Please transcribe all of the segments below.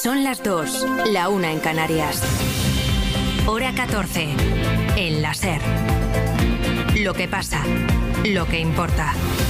Son las 2, la 1 en Canarias. Hora 14, en la SER. Lo que pasa, lo que importa.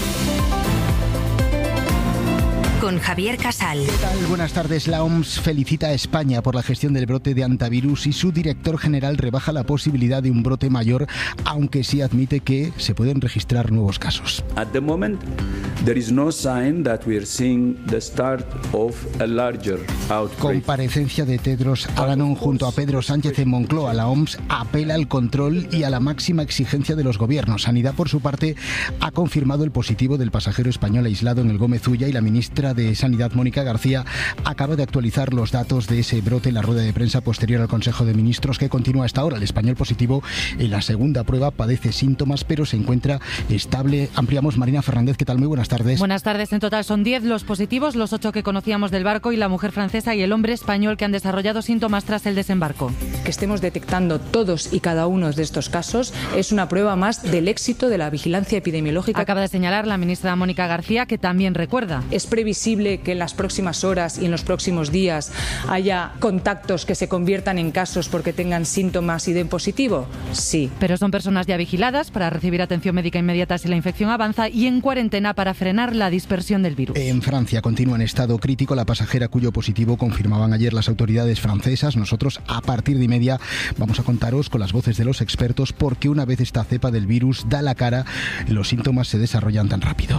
Con Javier Casal. ¿Qué tal? Buenas tardes. La OMS felicita a España por la gestión del brote de hantavirus y su director general rebaja la posibilidad de un brote mayor, aunque sí admite que se pueden registrar nuevos casos. At the moment, there is no sign that we are seeing the start of a larger outbreak. Comparecencia de Tedros Adhanom junto a Pedro Sánchez en Moncloa. La OMS apela al control y a la máxima exigencia de los gobiernos. Sanidad, por su parte, ha confirmado el positivo del pasajero español aislado en el Gómez Ulla y la ministra de Sanidad, Mónica García, acaba de actualizar los datos de ese brote en la rueda de prensa posterior al Consejo de Ministros que continúa hasta ahora. El español positivo en la segunda prueba padece síntomas pero se encuentra estable. Ampliamos. Marina Fernández, ¿qué tal? Muy buenas tardes. Buenas tardes. En total son 10 los positivos, los 8 que conocíamos del barco y la mujer francesa y el hombre español que han desarrollado síntomas tras el desembarco. Que estemos detectando todos y cada uno de estos casos es una prueba más del éxito de la vigilancia epidemiológica. Acaba de señalar la ministra Mónica García, que también recuerda. Es previsible que en las próximas horas y en los próximos días haya contactos que se conviertan en casos porque tengan síntomas y den positivo. Sí. Pero son personas ya vigiladas para recibir atención médica inmediata si la infección avanza y en cuarentena para frenar la dispersión del virus. En Francia continúa en estado crítico la pasajera cuyo positivo confirmaban ayer las autoridades francesas. Nosotros a partir de 1:30 vamos a contaros con las voces de los expertos por qué una vez esta cepa del virus da la cara, los síntomas se desarrollan tan rápido.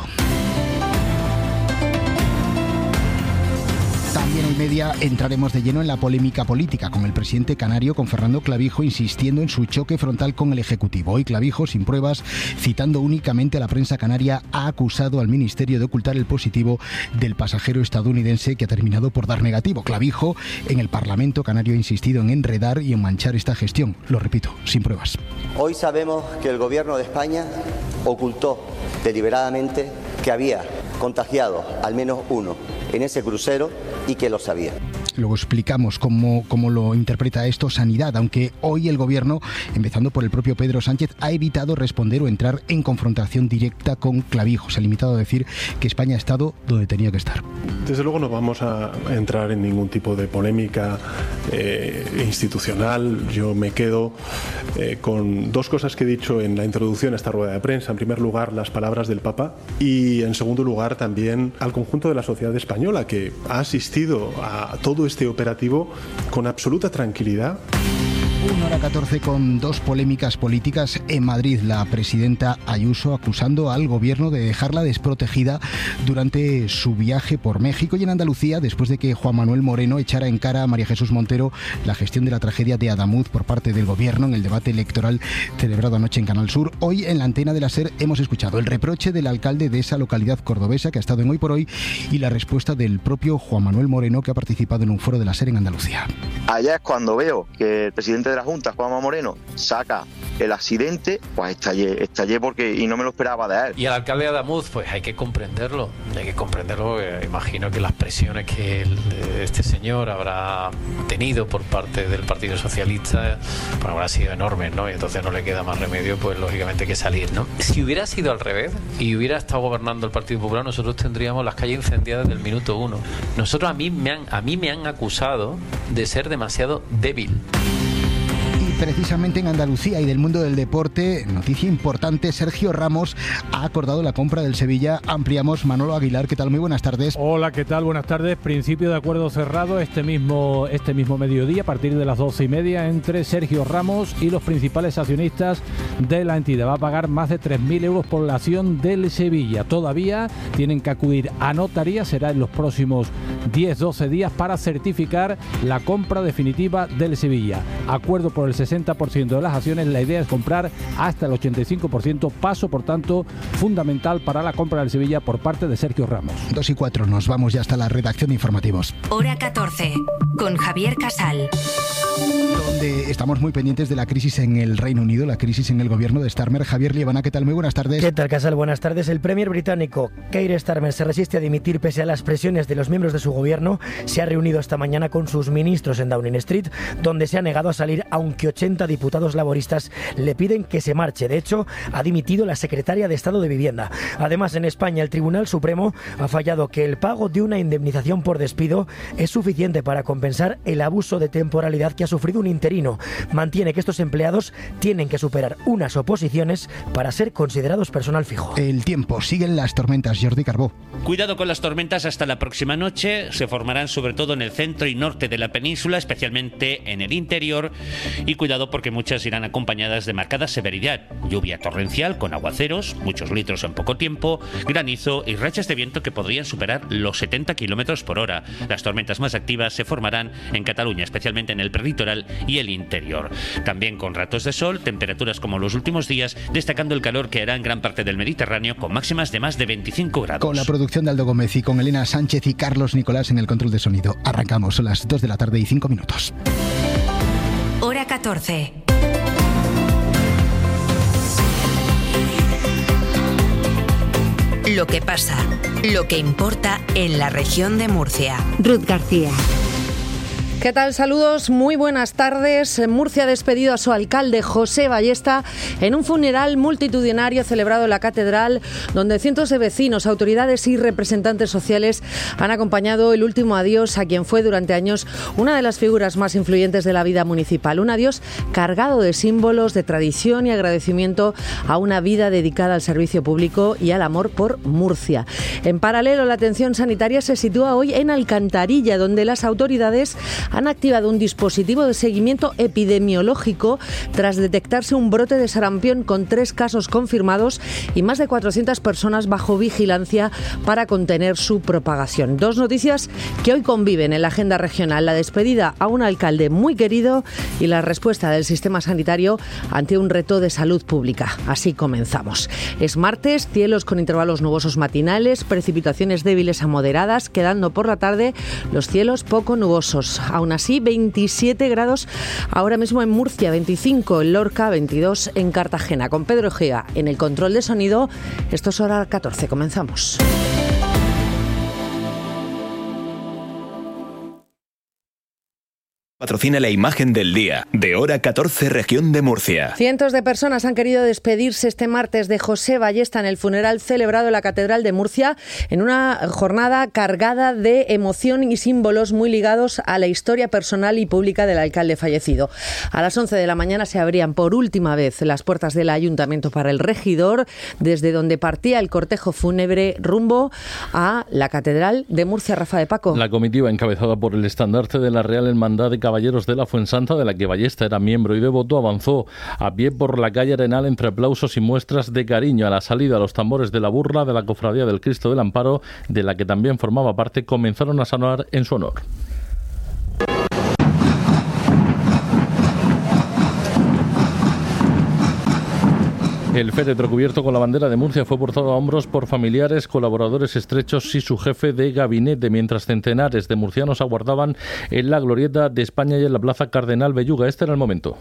También en 1:30 entraremos de lleno en la polémica política con el presidente canario, con Fernando Clavijo, insistiendo en su choque frontal con el Ejecutivo. Hoy Clavijo, sin pruebas, citando únicamente a la prensa canaria, ha acusado al Ministerio de ocultar el positivo del pasajero estadounidense que ha terminado por dar negativo. Clavijo, en el Parlamento canario, ha insistido en enredar y en manchar esta gestión. Lo repito, sin pruebas. Hoy sabemos que el Gobierno de España ocultó deliberadamente que había contagiado al menos uno en ese crucero y que lo sabía. Luego explicamos cómo lo interpreta esto Sanidad, aunque hoy el Gobierno, empezando por el propio Pedro Sánchez, ha evitado responder o entrar en confrontación directa con Clavijo. Se ha limitado a decir que España ha estado donde tenía que estar. Desde luego no vamos a entrar en ningún tipo de polémica institucional. Yo me quedo con dos cosas que he dicho en la introducción a esta rueda de prensa. En primer lugar, las palabras del Papa y en segundo lugar también al conjunto de la sociedad española que ha asistido a todo este operativo con absoluta tranquilidad. 1:14 con dos polémicas políticas en Madrid. La presidenta Ayuso acusando al gobierno de dejarla desprotegida durante su viaje por México, y en Andalucía, después de que Juan Manuel Moreno echara en cara a María Jesús Montero la gestión de la tragedia de Adamuz por parte del gobierno en el debate electoral celebrado anoche en Canal Sur. Hoy en la antena de la SER hemos escuchado el reproche del alcalde de esa localidad cordobesa que ha estado en Hoy por Hoy y la respuesta del propio Juan Manuel Moreno, que ha participado en un foro de la SER en Andalucía. Allá es cuando veo que el presidente de la Junta, Juanma Moreno, saca el accidente, pues estallé porque y no me lo esperaba de él. Y al alcalde de Adamuz, pues hay que comprenderlo, imagino que las presiones que este señor habrá tenido por parte del Partido Socialista pues habrán sido enormes, ¿no? Y entonces no le queda más remedio, pues lógicamente que salir, ¿no? Si hubiera sido al revés y hubiera estado gobernando el Partido Popular, nosotros tendríamos las calles incendiadas desde el minuto 1. A mí me han acusado de ser demasiado débil. Precisamente en Andalucía y del mundo del deporte, noticia importante, Sergio Ramos ha acordado la compra del Sevilla. Ampliamos. Manolo Aguilar, ¿qué tal? Muy buenas tardes. Hola, ¿qué tal? Buenas tardes. Principio de acuerdo cerrado este mismo mediodía, a partir de las 12:30, entre Sergio Ramos y los principales accionistas de la entidad. Va a pagar más de 3.000 euros por la acción del Sevilla. Todavía tienen que acudir a notaría, será en los próximos 10-12 días para certificar la compra definitiva del Sevilla. Acuerdo por el 60% de las acciones, la idea es comprar hasta el 85%, paso por tanto fundamental para la compra del Sevilla por parte de Sergio Ramos. 2:04, nos vamos ya hasta la redacción de informativos. Hora 14, con Javier Casal. Donde estamos muy pendientes de la crisis en el Reino Unido, la crisis en el gobierno de Starmer. Javier Liebana, ¿qué tal? Muy buenas tardes. ¿Qué tal, Casal? Buenas tardes. El premier británico Keir Starmer se resiste a dimitir pese a las presiones de los miembros de su gobierno. Se ha reunido esta mañana con sus ministros en Downing Street, donde se ha negado a salir, aunque 80 diputados laboristas le piden que se marche. De hecho, ha dimitido la secretaria de Estado de Vivienda. Además, en España, el Tribunal Supremo ha fallado que el pago de una indemnización por despido es suficiente para compensar el abuso de temporalidad que ha sufrido un interino. Mantiene que estos empleados tienen que superar unas oposiciones para ser considerados personal fijo. El tiempo, siguen las tormentas, Jordi Carbó. Cuidado con las tormentas hasta la próxima noche. Se formarán sobre todo en el centro y norte de la península, especialmente en el interior. Y cuidado porque muchas irán acompañadas de marcada severidad. Lluvia torrencial con aguaceros, muchos litros en poco tiempo, granizo y rachas de viento que podrían superar los 70 kilómetros por hora. Las tormentas más activas se formarán en Cataluña, especialmente en el prelitoral y el interior. También con ratos de sol, temperaturas como los últimos días, destacando el calor que hará en gran parte del Mediterráneo con máximas de más de 25 grados. Con la producción de Aldo Gómez y con Elena Sánchez y Carlos Nicolás en el control de sonido. Arrancamos, son las 2 de la tarde y 5 minutos. Hora 14. Lo que pasa, lo que importa en la región de Murcia. Ruth García. ¿Qué tal? Saludos, muy buenas tardes. Murcia ha despedido a su alcalde José Ballesta en un funeral multitudinario celebrado en la catedral, donde cientos de vecinos, autoridades y representantes sociales han acompañado el último adiós a quien fue durante años una de las figuras más influyentes de la vida municipal. Un adiós cargado de símbolos, de tradición y agradecimiento a una vida dedicada al servicio público y al amor por Murcia. En paralelo, la atención sanitaria se sitúa hoy en Alcantarilla, donde las autoridades han activado un dispositivo de seguimiento epidemiológico tras detectarse un brote de sarampión con 3 casos confirmados y más de 400 personas bajo vigilancia para contener su propagación. 2 noticias que hoy conviven en la agenda regional: la despedida a un alcalde muy querido y la respuesta del sistema sanitario ante un reto de salud pública. Así comenzamos. Es martes, cielos con intervalos nubosos matinales, precipitaciones débiles a moderadas, quedando por la tarde los cielos poco nubosos. Aún así, 27 grados ahora mismo en Murcia, 25 en Lorca, 22 en Cartagena. Con Pedro Egea en el control de sonido, esto es Hora 14. Comenzamos. Patrocina la imagen del día de Hora 14, región de Murcia. Cientos de personas han querido despedirse este martes de José Ballesta en el funeral celebrado en la Catedral de Murcia, en una jornada cargada de emoción y símbolos muy ligados a la historia personal y pública del alcalde fallecido. A las 11 de la mañana se abrían por última vez las puertas del ayuntamiento para el regidor, desde donde partía el cortejo fúnebre rumbo a la Catedral de Murcia. Rafa de Paco. La comitiva, encabezada por el estandarte de la Real Hermandad de Caballeros de la Fuensanta, de la que Ballesta era miembro y devoto, avanzó a pie por la calle Arenal entre aplausos y muestras de cariño. A la salida, los tambores de la burla de la Cofradía del Cristo del Amparo, de la que también formaba parte, comenzaron a sonar en su honor. El féretro cubierto con la bandera de Murcia fue portado a hombros por familiares, colaboradores estrechos y su jefe de gabinete, mientras centenares de murcianos aguardaban en la Glorieta de España y en la Plaza Cardenal Belluga. Este era el momento.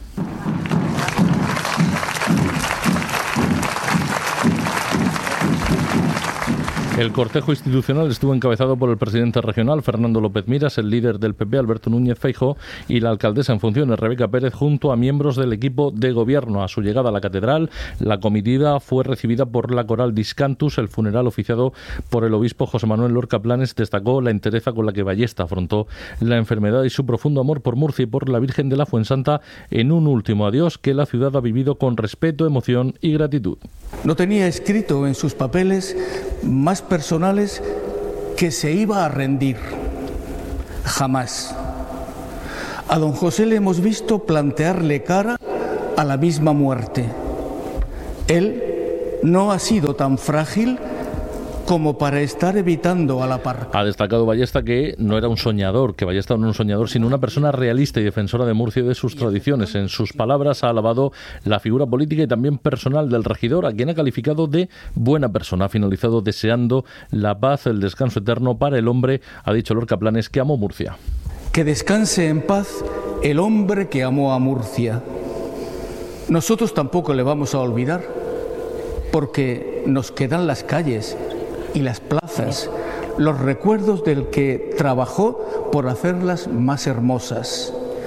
El cortejo institucional estuvo encabezado por el presidente regional, Fernando López Miras, el líder del PP, Alberto Núñez Feijóo, y la alcaldesa en funciones, Rebeca Pérez, junto a miembros del equipo de gobierno. A su llegada a la catedral, la comitiva fue recibida por la coral Discantus. El funeral, oficiado por el obispo José Manuel Lorca Planes, destacó la entereza con la que Ballesta afrontó la enfermedad y su profundo amor por Murcia y por la Virgen de la Fuensanta en un último adiós que la ciudad ha vivido con respeto, emoción y gratitud. No tenía escrito en sus papeles más personales que se iba a rendir. Jamás. A don José le hemos visto plantearle cara a la misma muerte. Él no ha sido tan frágil como para estar evitando a la par. Ha destacado Ballesta que no era un soñador, que Ballesta no era un soñador, sino una persona realista y defensora de Murcia y de sus tradiciones. En sus palabras ha alabado la figura política y también personal del regidor, a quien ha calificado de buena persona. Ha finalizado deseando la paz, el descanso eterno para el hombre, ha dicho Lorca Planes, que amó Murcia. Que descanse en paz el hombre que amó a Murcia. Nosotros tampoco le vamos a olvidar, porque nos quedan las calles y las plazas, los recuerdos del que trabajó por hacerlas más hermosas.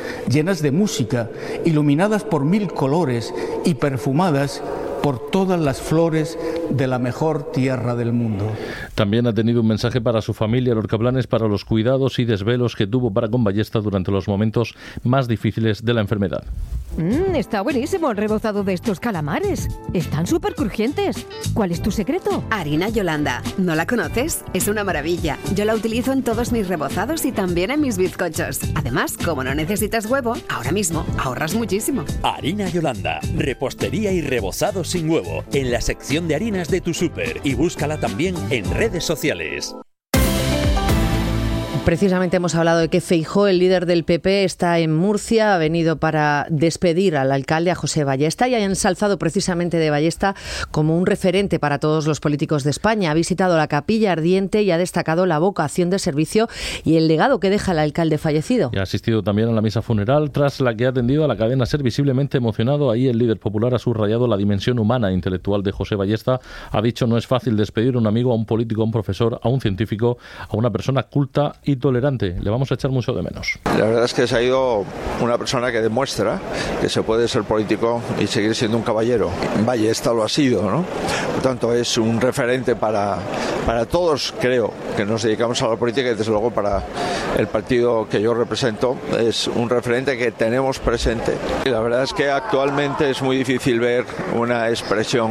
llenas de música, iluminadas por 1000 colores y perfumadas por todas las flores de la mejor tierra del mundo. También ha tenido un mensaje para su familia, Lorca Blanes, para los cuidados y desvelos que tuvo para con Ballesta durante los momentos más difíciles de la enfermedad. Está buenísimo el rebozado de estos calamares. Están súper crujientes. ¿Cuál es tu secreto? Harina Yolanda. ¿No la conoces? Es una maravilla. Yo la utilizo en todos mis rebozados y también en mis bizcochos. Además, como no necesitas huevo, ahora mismo ahorras muchísimo. Harina Yolanda. Repostería y rebozado sin huevo. En la sección de harinas de tu súper. Y búscala también en redes sociales. Precisamente hemos hablado de que Feijóo, el líder del PP, está en Murcia, ha venido para despedir al alcalde, a José Ballesta, y ha ensalzado precisamente de Ballesta como un referente para todos los políticos de España. Ha visitado la Capilla Ardiente y ha destacado la vocación de servicio y el legado que deja el alcalde fallecido. Y ha asistido también a la misa funeral, tras la que ha atendido a la cadena SER visiblemente emocionado. Ahí el líder popular ha subrayado la dimensión humana e intelectual de José Ballesta. Ha dicho: no es fácil despedir a un amigo, a un político, a un profesor, a un científico, a una persona culta y tolerante. Le vamos a echar mucho de menos. La verdad es que se ha ido una persona que demuestra que se puede ser político y seguir siendo un caballero. Ballesta lo ha sido, ¿no? Por tanto, es un referente para todos, creo, que nos dedicamos a la política, y desde luego para el partido que yo represento es un referente que tenemos presente. Y la verdad es que actualmente es muy difícil ver una expresión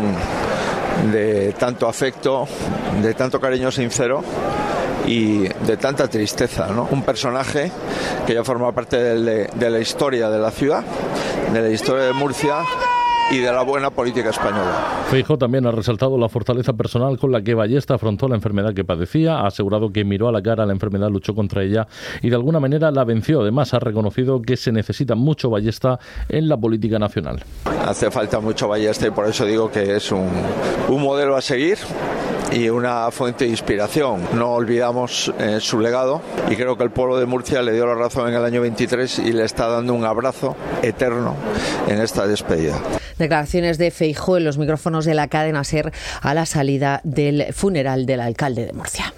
de tanto afecto, de tanto cariño sincero y de tanta tristeza, ¿no? Un personaje que ya forma parte de la historia de la ciudad, de la historia de Murcia y de la buena política española. Feijóo también ha resaltado la fortaleza personal con la que Ballesta afrontó la enfermedad que padecía. Ha asegurado que miró a la cara a la enfermedad, luchó contra ella y de alguna manera la venció. Además, ha reconocido que se necesita mucho Ballesta en la política nacional. Hace falta mucho Ballesta y por eso digo que es un modelo a seguir y una fuente de inspiración. No olvidamos su legado y creo que el pueblo de Murcia le dio la razón en el año 23 y le está dando un abrazo eterno en esta despedida. Declaraciones de Feijóo en los micrófonos de la cadena SER a la salida del funeral del alcalde de Murcia.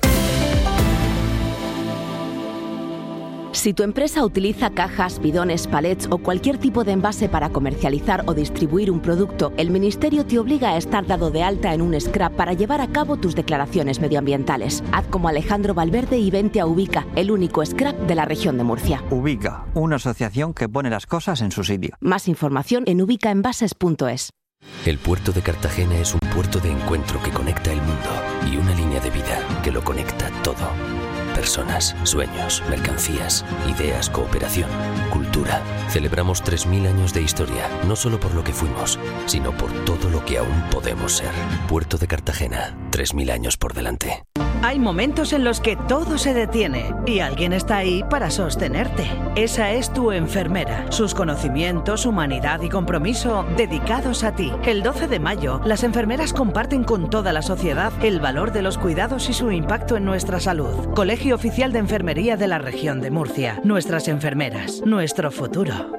Si tu empresa utiliza cajas, bidones, palets o cualquier tipo de envase para comercializar o distribuir un producto, el Ministerio te obliga a estar dado de alta en un SCRAP para llevar a cabo tus declaraciones medioambientales. Haz como Alejandro Valverde y vente a Ubica, el único SCRAP de la región de Murcia. Ubica, una asociación que pone las cosas en su sitio. Más información en ubicaenvases.es. El puerto de Cartagena es un puerto de encuentro que conecta el mundo y una línea de vida que lo conecta todo. Personas, sueños, mercancías, ideas, cooperación, cultura. Celebramos 3000 años de historia, no solo por lo que fuimos, sino por todo lo que aún podemos ser. Puerto de Cartagena, 3000 años por delante. Hay momentos en los que todo se detiene y alguien está ahí para sostenerte. Esa es tu enfermera. Sus conocimientos, humanidad y compromiso dedicados a ti. El 12 de mayo, las enfermeras comparten con toda la sociedad el valor de los cuidados y su impacto en nuestra salud. Colegio Oficial de Enfermería de la Región de Murcia. Nuestras enfermeras, nuestro futuro.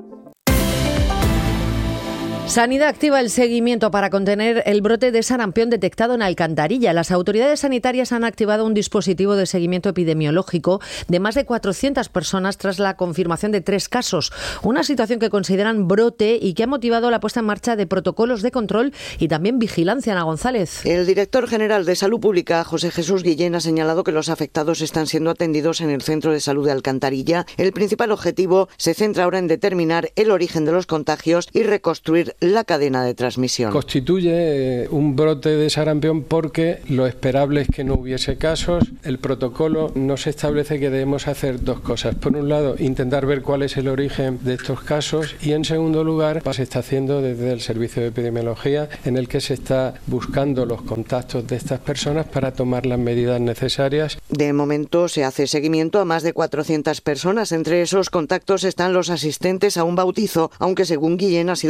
Sanidad activa el seguimiento para contener el brote de sarampión detectado en Alcantarilla. Las autoridades sanitarias han activado un dispositivo de seguimiento epidemiológico de más de 400 personas tras la confirmación de 3 casos. Una situación que consideran brote y que ha motivado la puesta en marcha de protocolos de control y también vigilancia. Ana González. El director general de Salud Pública, José Jesús Guillén, ha señalado que los afectados están siendo atendidos en el Centro de Salud de Alcantarilla. El principal objetivo se centra ahora en determinar el origen de los contagios y reconstruir la cadena de transmisión. Constituye un brote de sarampión porque lo esperable es que no hubiese casos. El protocolo nos establece que debemos hacer 2 cosas. Por un lado, intentar ver cuál es el origen de estos casos y en segundo lugar, se está haciendo desde el Servicio de Epidemiología en el que se está buscando los contactos de estas personas para tomar las medidas necesarias. De momento se hace seguimiento a más de 400 personas. Entre esos contactos están los asistentes a un bautizo, aunque según Guillén ha sido más fácil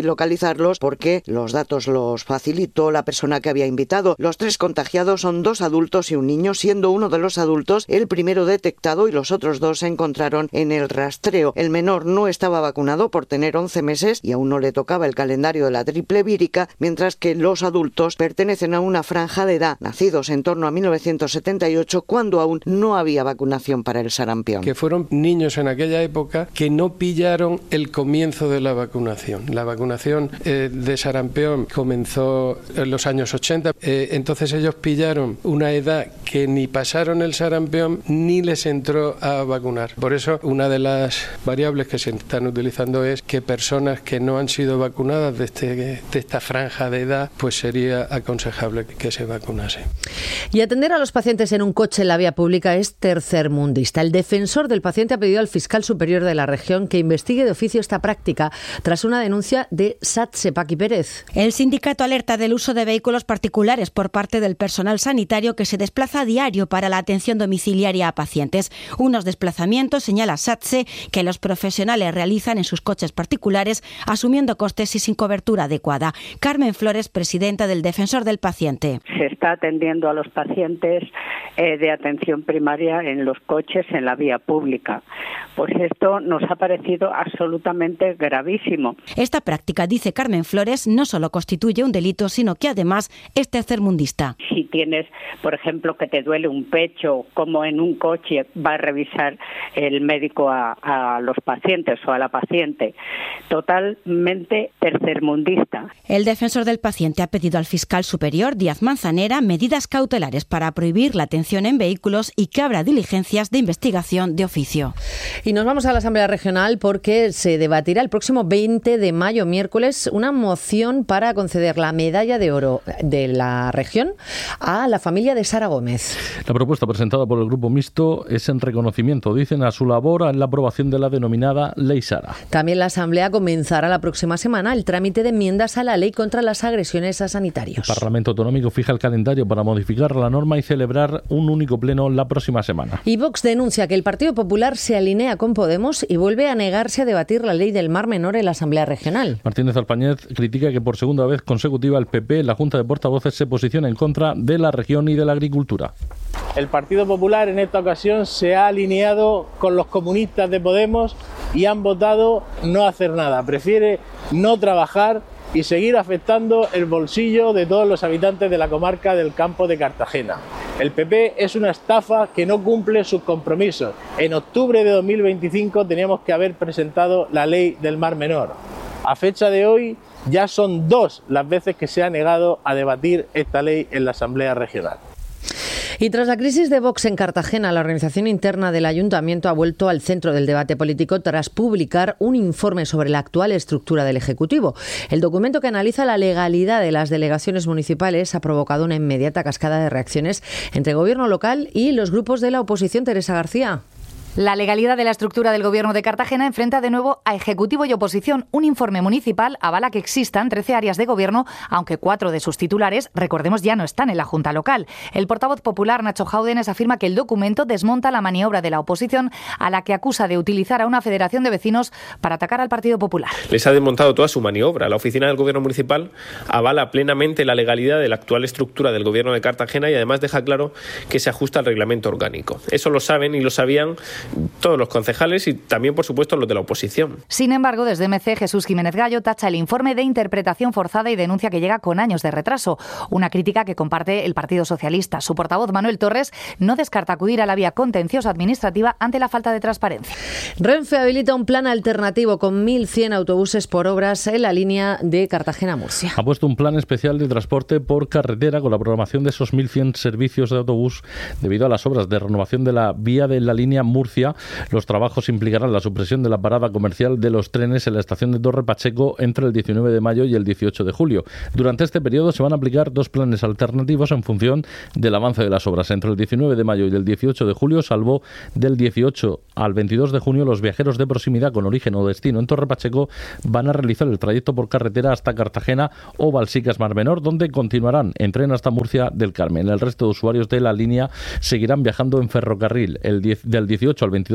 difícil localizarlos porque los datos los facilitó la persona que había invitado. Los 3 contagiados son 2 adultos y un niño, siendo uno de los adultos el primero detectado y los otros 2 se encontraron en el rastreo. El menor no estaba vacunado por tener 11 meses y aún no le tocaba el calendario de la triple vírica, mientras que los adultos pertenecen a una franja de edad, nacidos en torno a 1978, cuando aún no había vacunación para el sarampión. Que fueron niños en aquella época que no pillaron el comienzo de la vacunación. La vacunación de sarampión comenzó en los años 80, entonces ellos pillaron una edad que ni pasaron el sarampión ni les entró a vacunar. Por eso una de las variables que se están utilizando es que personas que no han sido vacunadas de esta franja de edad, pues sería aconsejable que se vacunase. Y atender a los pacientes en un coche en la vía pública es tercermundista. El defensor del paciente ha pedido al fiscal superior de la región que investigue de oficio esta práctica tras una denuncia de SATSE. Paqui Pérez. El sindicato alerta del uso de vehículos particulares por parte del personal sanitario que se desplaza a diario para la atención domiciliaria a pacientes. Unos desplazamientos, señala SATSE, que los profesionales realizan en sus coches particulares asumiendo costes y sin cobertura adecuada. Carmen Flores, presidenta del Defensor del Paciente. Se está atendiendo a los pacientes de atención primaria en los coches en la vía pública. Pues esto nos ha parecido absolutamente gravísimo. Esta práctica, dice Carmen Flores, no solo constituye un delito, sino que además es tercermundista. Si tienes, por ejemplo, que te duele un pecho, como en un coche va a revisar el médico a los pacientes o a la paciente, totalmente tercermundista. El Defensor del Paciente ha pedido al fiscal superior, Díaz Manzanera, medidas cautelares para prohibir la atención en vehículos y que abra diligencias de investigación de oficio. Y nos vamos a la Asamblea Regional porque se debatirá el próximo 20 de mayo, miércoles, una moción para conceder la medalla de oro de la región a la familia de Sara Gómez. La propuesta presentada por el Grupo Mixto es en reconocimiento, dicen, a su labor en la aprobación de la denominada Ley Sara. También la Asamblea comenzará la próxima semana el trámite de enmiendas a la ley contra las agresiones a sanitarios. El Parlamento Autonómico fija el calendario para modificar la norma y celebrar un único pleno la próxima semana. Y Vox denuncia que el Partido Popular se alinea con Podemos y vuelve a negarse a debatir la ley del Mar Menor en la Asamblea Regional. Martínez Alpañez critica que por segunda vez consecutiva el PP en la Junta de Portavoces se posiciona en contra de la región y de la agricultura. El Partido Popular en esta ocasión se ha alineado con los comunistas de Podemos y han votado no hacer nada. Prefiere no trabajar y seguir afectando el bolsillo de todos los habitantes de la comarca del Campo de Cartagena. El PP es una estafa que no cumple sus compromisos. En octubre de 2025 teníamos que haber presentado la ley del Mar Menor. A fecha de hoy ya son 2 las veces que se ha negado a debatir esta ley en la Asamblea Regional. Y tras la crisis de Vox en Cartagena, la organización interna del Ayuntamiento ha vuelto al centro del debate político tras publicar un informe sobre la actual estructura del Ejecutivo. El documento que analiza la legalidad de las delegaciones municipales ha provocado una inmediata cascada de reacciones entre el gobierno local y los grupos de la oposición. Teresa García. La legalidad de la estructura del Gobierno de Cartagena enfrenta de nuevo a Ejecutivo y oposición. Un informe municipal avala que existan 13 áreas de gobierno, aunque 4 de sus titulares, recordemos, ya no están en la Junta Local. El portavoz popular, Nacho Jáudenes, afirma que el documento desmonta la maniobra de la oposición, a la que acusa de utilizar a una federación de vecinos para atacar al Partido Popular. Les ha desmontado toda su maniobra. La oficina del Gobierno municipal avala plenamente la legalidad de la actual estructura del Gobierno de Cartagena y además deja claro que se ajusta al reglamento orgánico. Eso lo saben y lo sabían todos los concejales y también, por supuesto, los de la oposición. Sin embargo, desde MC, Jesús Jiménez Gallo tacha el informe de interpretación forzada y denuncia que llega con años de retraso. Una crítica que comparte el Partido Socialista. Su portavoz, Manuel Torres, no descarta acudir a la vía contenciosa administrativa ante la falta de transparencia. Renfe habilita un plan alternativo con 1.100 autobuses por obras en la línea de Cartagena-Murcia. Ha puesto un plan especial de transporte por carretera con la programación de esos 1.100 servicios de autobús debido a las obras de renovación de la vía de la línea Murcia. Los trabajos implicarán la supresión de la parada comercial de los trenes en la estación de Torre Pacheco entre el 19 de mayo y el 18 de julio. Durante este periodo se van a aplicar 2 planes alternativos en función del avance de las obras. Entre el 19 de mayo y el 18 de julio, salvo del 18 al 22 de junio, los viajeros de proximidad con origen o destino en Torre Pacheco van a realizar el trayecto por carretera hasta Cartagena o Balsicas Mar Menor, donde continuarán en tren hasta Murcia del Carmen. El resto de usuarios de la línea seguirán viajando en ferrocarril del 18 al 22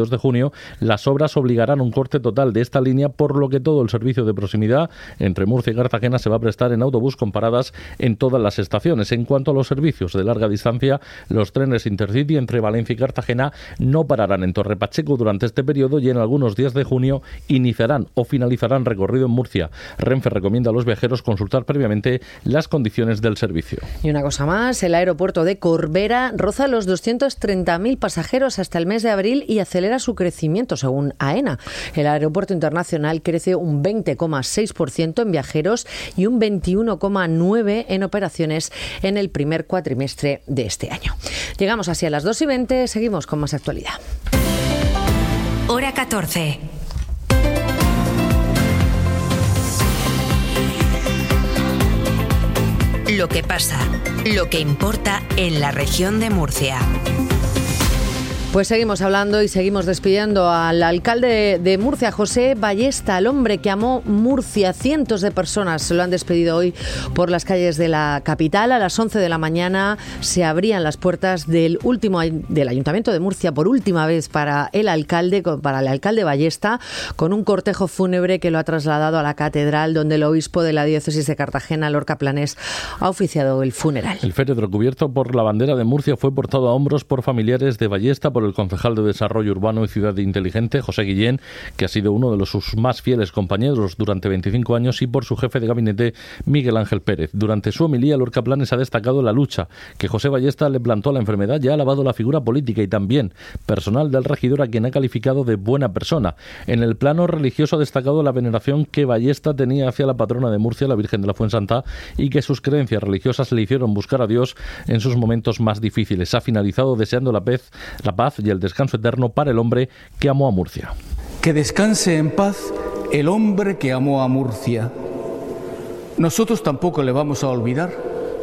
22 de junio, las obras obligarán un corte total de esta línea, por lo que todo el servicio de proximidad entre Murcia y Cartagena se va a prestar en autobús con paradas en todas las estaciones. En cuanto a los servicios de larga distancia, los trenes Intercity entre Valencia y Cartagena no pararán en Torre Pacheco durante este periodo y en algunos días de junio iniciarán o finalizarán recorrido en Murcia. Renfe recomienda a los viajeros consultar previamente las condiciones del servicio. Y una cosa más, el aeropuerto de Corbera roza los 230.000 pasajeros hasta el mes de abril y acelera su crecimiento, según AENA. El aeropuerto internacional crece un 20,6% en viajeros y un 21,9% en operaciones en el primer cuatrimestre de este año. Llegamos así a las 2:20, seguimos con más actualidad. Hora 14. Lo que pasa, lo que importa en la región de Murcia. Pues seguimos hablando y seguimos despidiendo al alcalde de Murcia, José Ballesta, el hombre que amó Murcia. Cientos de personas se lo han despedido hoy por las calles de la capital. A las 11 de la mañana se abrían las puertas del Ayuntamiento de Murcia por última vez para el alcalde Ballesta, con un cortejo fúnebre que lo ha trasladado a la catedral, donde el obispo de la diócesis de Cartagena, Lorca Planés, ha oficiado el funeral. El féretro cubierto por la bandera de Murcia fue portado a hombros por familiares de Ballesta, por el concejal de Desarrollo Urbano y Ciudad Inteligente, José Guillén, que ha sido uno de sus más fieles compañeros durante 25 años, y por su jefe de gabinete, Miguel Ángel Pérez. Durante su homilía, Lorca Planes ha destacado la lucha que José Ballesta le plantó a la enfermedad y ha alabado la figura política y también personal del regidor, a quien ha calificado de buena persona. En el plano religioso ha destacado la veneración que Ballesta tenía hacia la patrona de Murcia, la Virgen de la Fuensanta, y que sus creencias religiosas le hicieron buscar a Dios en sus momentos más difíciles. Ha finalizado deseando la paz y el descanso eterno para el hombre que amó a Murcia. Que descanse en paz el hombre que amó a Murcia. Nosotros tampoco le vamos a olvidar,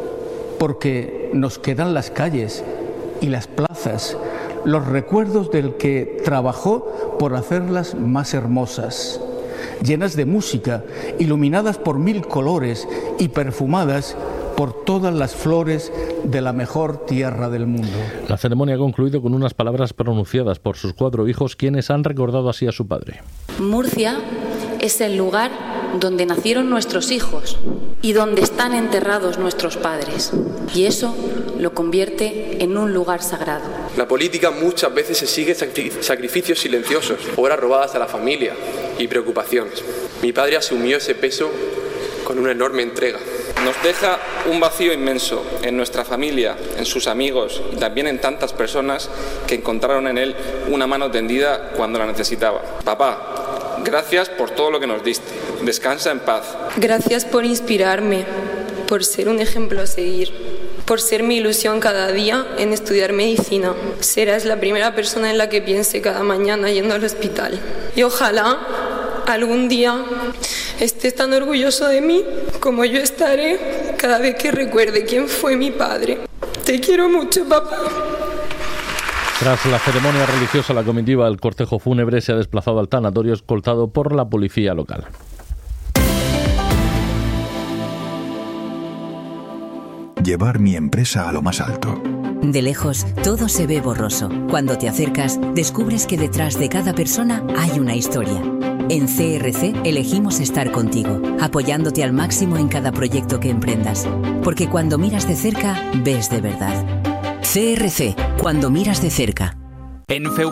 porque nos quedan las calles y las plazas, los recuerdos del que trabajó por hacerlas más hermosas, llenas de música, iluminadas por 1000 colores y perfumadas por todas las flores de la mejor tierra del mundo. La ceremonia ha concluido con unas palabras pronunciadas por sus 4 hijos, quienes han recordado así a su padre. Murcia es el lugar donde nacieron nuestros hijos y donde están enterrados nuestros padres, y eso lo convierte en un lugar sagrado. La política muchas veces se sigue sacrificios silenciosos, horas robadas a la familia y preocupaciones. Mi padre asumió ese peso con una enorme entrega. Nos deja un vacío inmenso en nuestra familia, en sus amigos y también en tantas personas que encontraron en él una mano tendida cuando la necesitaba. Papá, gracias por todo lo que nos diste. Descansa en paz. Gracias por inspirarme, por ser un ejemplo a seguir, por ser mi ilusión cada día en estudiar medicina. Serás la primera persona en la que piense cada mañana yendo al hospital. Y ojalá algún día estés tan orgulloso de mí como yo estaré cada vez que recuerde quién fue mi padre. Te quiero mucho, papá. Tras la ceremonia religiosa, la comitiva del cortejo fúnebre se ha desplazado al tanatorio escoltado por la policía local. Llevar mi empresa a lo más alto. De lejos, todo se ve borroso. Cuando te acercas, descubres que detrás de cada persona hay una historia. En CRC elegimos estar contigo, apoyándote al máximo en cada proyecto que emprendas. Porque cuando miras de cerca, ves de verdad. CRC, cuando miras de cerca. En